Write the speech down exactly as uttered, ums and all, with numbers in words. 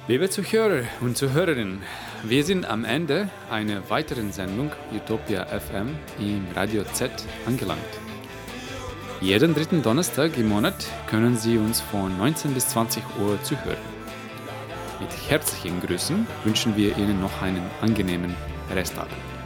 Liebe Zuhörer und Zuhörerinnen, wir sind am Ende einer weiteren Sendung Utopia F M im Radio Z angelangt. Jeden dritten Donnerstag im Monat können Sie uns von neunzehn bis zwanzig Uhr zuhören. Mit herzlichen Grüßen wünschen wir Ihnen noch einen angenehmen Restabend.